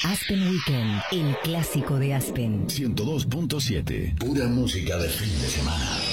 Aspen Weekend, el clásico de Aspen. 102.7, pura música de fin de semana.